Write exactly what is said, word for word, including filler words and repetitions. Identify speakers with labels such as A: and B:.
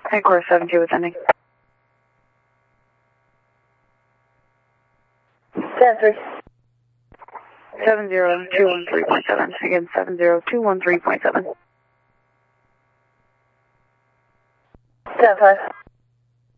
A: Headquarters seven two attending.
B: ten three.
A: seven zero two one three point seven. Again, seven zero two one three point seven.
B: ten five.